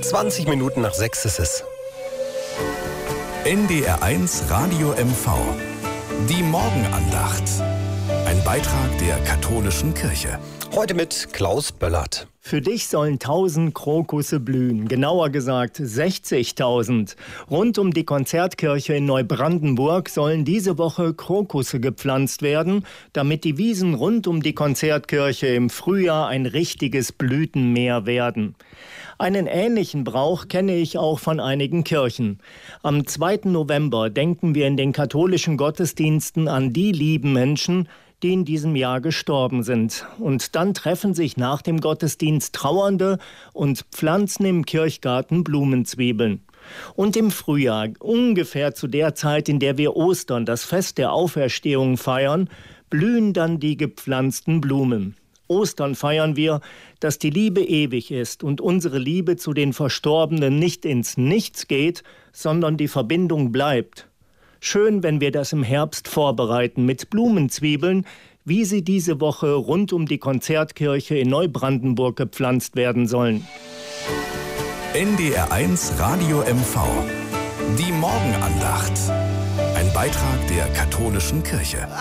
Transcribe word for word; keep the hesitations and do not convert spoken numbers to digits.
zwanzig Minuten nach sechs ist es. N D R eins Radio M V. Die Morgenandacht. Ein Beitrag der katholischen Kirche. Heute mit Klaus Böllert. Für dich sollen tausend Krokusse blühen, genauer gesagt sechzigtausend. Rund um die Konzertkirche in Neubrandenburg sollen diese Woche Krokusse gepflanzt werden, damit die Wiesen rund um die Konzertkirche im Frühjahr ein richtiges Blütenmeer werden. Einen ähnlichen Brauch kenne ich auch von einigen Kirchen. Am zweiten November denken wir in den katholischen Gottesdiensten an die lieben Menschen, die in diesem Jahr gestorben sind. Und dann treffen sich nach dem Gottesdienst Trauernde und pflanzen im Kirchgarten Blumenzwiebeln. Und im Frühjahr, ungefähr zu der Zeit, in der wir Ostern, das Fest der Auferstehung, feiern, blühen dann die gepflanzten Blumen. Ostern feiern wir, dass die Liebe ewig ist und unsere Liebe zu den Verstorbenen nicht ins Nichts geht, sondern die Verbindung bleibt. Schön, wenn wir das im Herbst vorbereiten mit Blumenzwiebeln, wie sie diese Woche rund um die Konzertkirche in Neubrandenburg gepflanzt werden sollen. N D R eins Radio M V. Die Morgenandacht. Ein Beitrag der katholischen Kirche.